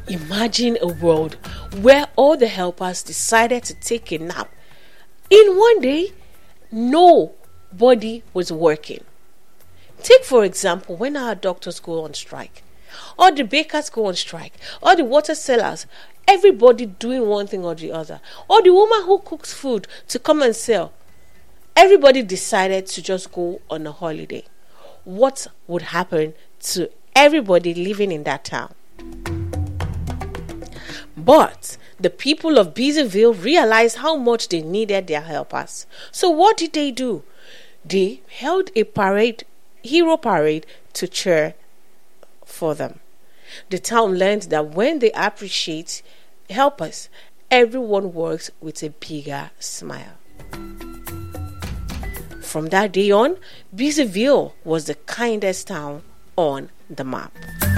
Imagine a world where all the helpers decided to take a nap. In one day, nobody was working. Take, for example, when our doctors go on strike, or the bakers go on strike, or the water sellers, everybody doing one thing or the other, or the woman who cooks food to come and sell. Everybody decided to just go on a holiday. What would happen to everybody living in that town? But the people of Buseyville realized how much they needed their helpers. So what did they do? They held a hero parade to cheer for them. The town learned that when they appreciate helpers, everyone works with a bigger smile. From that day on, Buseyville was the kindest town on the map.